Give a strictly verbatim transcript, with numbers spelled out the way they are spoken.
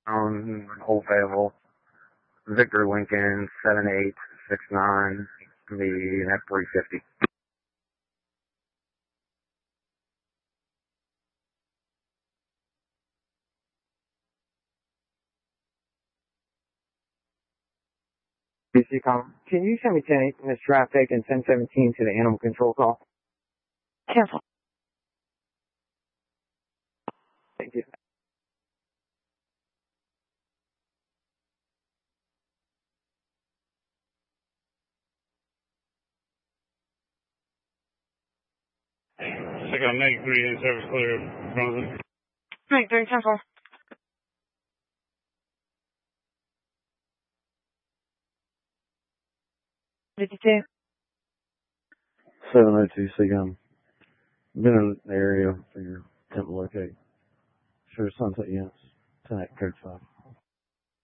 Um, Old Fayetteville, Victor Lincoln, seven eight six nine, the F three fifty. B C Com, can you send me ten eight in this traffic and ten seventeen to the animal control call? Cancel. Thank you. Check out ninety-three in service clear, Bronson. ninety-three, cancel. fifty-two. seven oh two C M. Been in the area for your temple locate. Sure, Sunset units. ten eight code five.